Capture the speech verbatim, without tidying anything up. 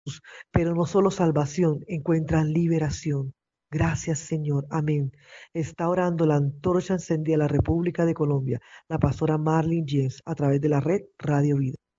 pero no solo salvación, encuentran liberación. Gracias, Señor. Amén. Está orando la antorcha encendida de la República de Colombia, la pastora Marlene Jens, a través de la red Radio Vida.